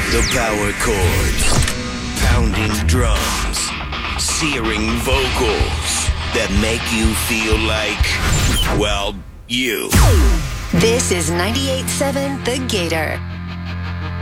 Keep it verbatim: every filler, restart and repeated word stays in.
The power chords, pounding drums, searing vocals that make you feel like, well, you. This is ninety-eight point seven The Gator.